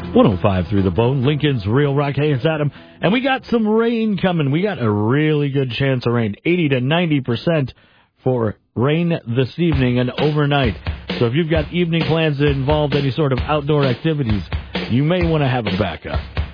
105 through the bone, Lincoln's Real Rock. Hey, it's Adam. And we got some rain coming. We got a really good chance of rain, 80 to 90% for rain this evening and overnight. So if you've got evening plans that involve any sort of outdoor activities, you may want to have a backup.